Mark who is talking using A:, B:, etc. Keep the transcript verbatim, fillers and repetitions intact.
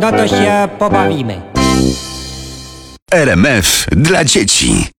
A: No to się pobawimy.
B: R M F dla dzieci.